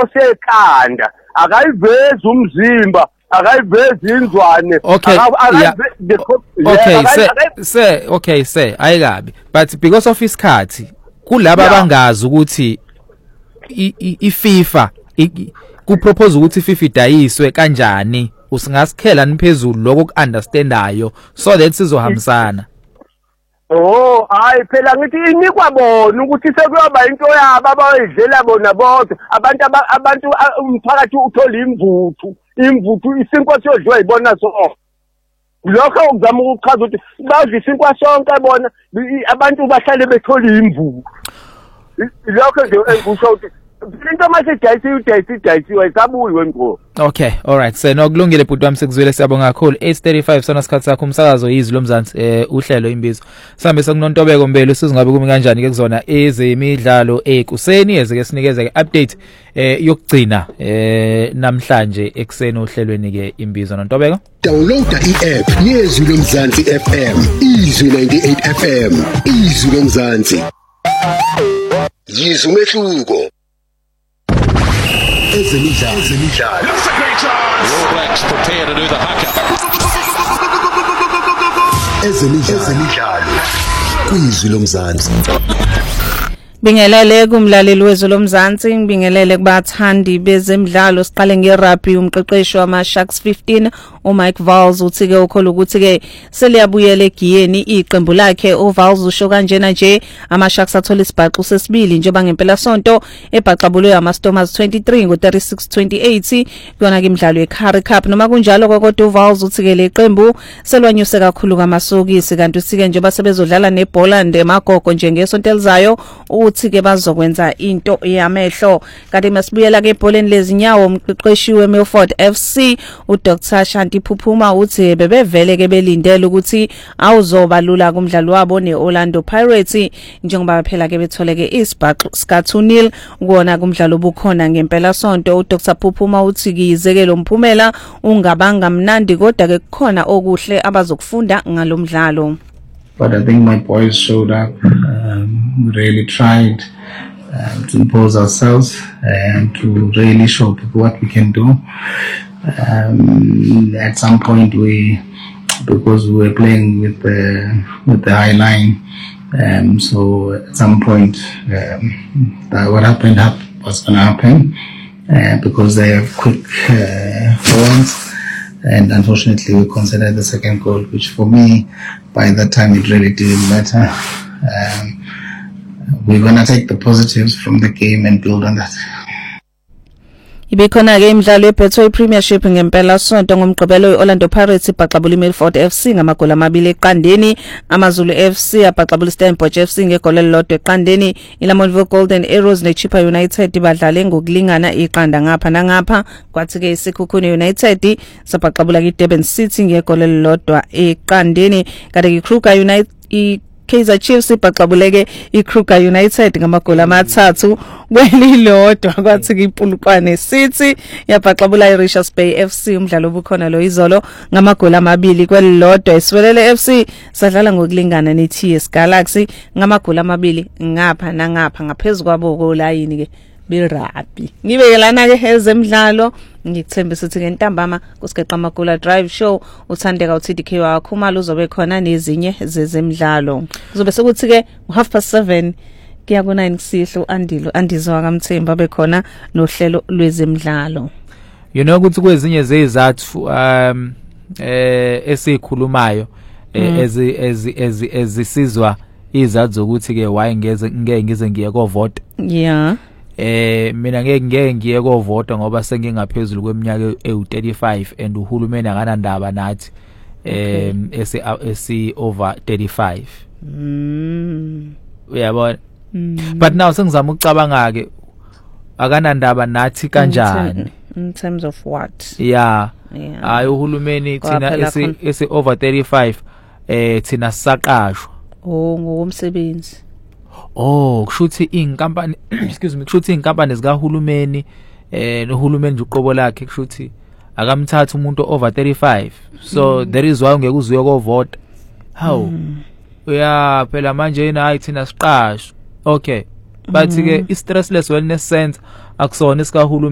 sekhanda akayivezi umzimba akayivezi indlwane okay sir ayikabi but because of isikhathi kulabo abangazi ukuthi iFIFA kupropose ukuthi iFIFA idayiswe kanjani usingasikhela niphezulu lokho kuunderstandayo so that sizohambisana. Hayi phela ngithi inikwa bona ukuthi sekuyoba into yabo abayidlela bona bodwa abantu umphakathi uthola imvuthu isinkwa siyodliwa yibona sonke. Lokho ukuzama ukuchaza ukuthi badla isinkwa sonke bona abantu bahlale bethola imvuthu. Lokho nje engisho ukuthi into masidayisiwe isabuyi wengqo. Okay, all right. So nokulungile bhuti wami sekuzwele siyabonga kakhulu. 8:35 sona isikhathi sakho umsakazo yizwi lomzansi uhlelo imbizo. Sihambe sekunontobeko mbele sizingabe kumi kanjani ke kuzona ezemidlalo ekuseni ezeke sinikeze ke update yokugcina namhlanje ekseni ohlelweni ke imbizo nontobeko. Downloada i-app yezwi lomzansi FM, izwi 98 FM, izwi lomzansi. Yizwi umehluko. Ezemidlalo. Looks a great chance. All Blacks prepare to do the haka. Ezemidlalo. Kwizwi lomzansi. Bingelele kumlaleli wezwe lomzansi ngibingelele kubathandi bezemidlalo siqale ngerugby umqeqeshi wama Sharks 15 uMike Valls uthi ke ukholwa ukuthi ke seliyabuyela egiyeni iqembu lakhe uValls usho kanjena nje ama Sharks athola isibhaqo sesibili njengoba ngempela sonto ebhaqabulwe ama Stormers 23 ngo36-28 kuyona ke imidlalo yeCurrie Cup noma kunjalo kodwa uValls uthi ke leqembu selwanyuse kakhulu kamasokisi kanti uthi ke njengoba sebezodlala neBoland emagogo njengesonto elizayo uthi ke bazokwenza into yamehlo kanti masibuyela ke ebholeni lezinyawo umqeqeshi weMilford FC uDr Shanti Phuphuma uthi bebevele ke belindele ukuthi awuzoba lula kumdlalo wabo neOrlando Pirates njengoba phela ke betholeke isibhaqo ska 2-0 kuona kumdlalo obukhona ngempela sonto uDr Phuphuma uthi kizekelo umphumela ungabanga mnandi kodwa ke kukhona okuhle abazokufunda ngalomdlalo. But I think my boys showed up, really tried to impose ourselves and to really show people what we can do. At some point because we were playing with the high line, so at some point what happened was going to happen because they have quick forwards. And unfortunately, we considered the second goal, which for me, by that time, it really didn't matter. We're going to take the positives from the game and build on that. Ibikhona ke imidlalo yeBetway Premiership ngempela sonto ngomgqibelo weOrlando Pirates ibhaqabula iMilford FC ngamagoli 2 eqandeni amaZulu FC abhaqabula iStellenbosch FC ngegoli elilodwa eqandeni iLamontville Golden Arrows neChippa United badlale ngokulingana iqanda ngapha nangapha kwathi ke iSekhukhune United sabhaqabula iDurban City ngegoli elilodwa eqandeni kanti iKruger United Kaizer Chiefs ibhaqabuleke iKruger United ngamagoli 3 kwelilodwa kwathi iPulukwane City yabhaqabula iRichards Bay FC umdlalo obukhona lo izolo ngamagoli 2 kwelilodwa iSwelele FC sadlala ngokulingana neTS Galaxy ngamagoli 2 ngapha nangapha ngaphezulu kwabo kolayini ke berugby ngibekelana ke ezemidlalo ngikuthembisa ukuthi ngentambama kusigeqa amagula drive show uthandeka uTDK wakho mali uzobe khona nezinye zezemidlalo kuzobe sekuthi ke 7:30 kuya ku9 kusihlo andizwa kaMthemba bekhona nohlelo lwezemidlalo you know ukuthi kwezinye zezathu esikhulumayo ezisizwa izathu zokuthi ke why ngeke ngize ngiye kovota yeah mina ngeke ngiye kovota ngoba sengingaphezulu kweminyaka e35 and uhulumeni akanandaba nathi esi over 35 uyabona but now sengizama ukucabanga ke akanandaba nathi kanjani in terms of what yeah hayi uhulumeni thina esi over 35 thina sisaqashwa ngokomsebenzi kushuthi inkampani excuse me kushuthi inkampani zikahulumeni nohulumeni nje uqobo lakhe kushuthi akamthatha umuntu over 35 so there is why ungeke uzuye kovota how yeah phela manje yena hayi thina siqashwa okay but ke i stressless wellness center akusona isikahulumeni